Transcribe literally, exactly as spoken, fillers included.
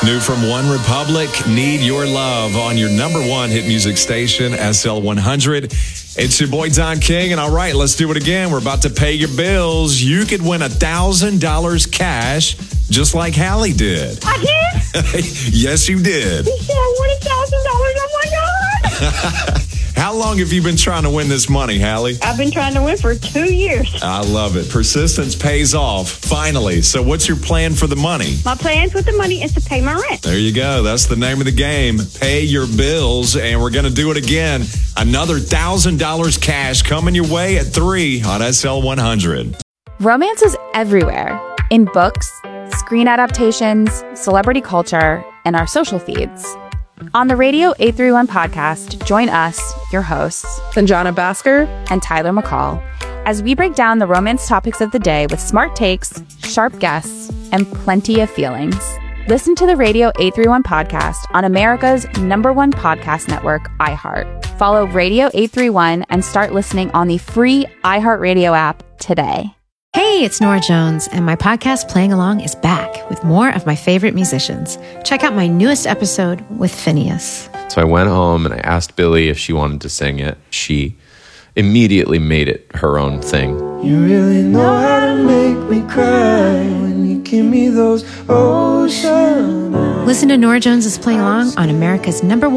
New from One Republic, Need Your Love on your number one hit music station, S L one hundred. It's your boy, Don King. And all right, let's do it again. We're about to pay your bills. You could win one thousand dollars cash, just like Hallie did. I did? Yes, you did. He said I won one thousand dollars. Oh, my God. How long have you been trying to win this money, Hallie? I've been trying to win for two years. I love it. Persistence pays off, finally. So what's your plan for the money? My plans with the money is to pay my rent. There you go. That's the name of the game. Pay your bills, and we're going to do it again. Another one thousand dollars cash coming your way at three on S L one hundred. Romance is everywhere. In books, screen adaptations, celebrity culture, and our social feeds. On the Radio eight thirty-one podcast, join us, your hosts, Sanjana Bhaskar and Tyler McCall, as we break down the romance topics of the day with smart takes, sharp guests, and plenty of feelings. Listen to the Radio eight thirty-one podcast on America's number one podcast network, iHeart. Follow Radio eight thirty-one and start listening on the free iHeartRadio app today. Hey, it's Nora Jones, and my podcast Playing Along is back with more of my favorite musicians. Check out my newest episode with Phineas. So I went home and I asked Billy if she wanted to sing it. She immediately made it her own thing. You really know how to make me cry when you give me those ocean eyes. Listen to Nora Jones is Playing Along on America's number one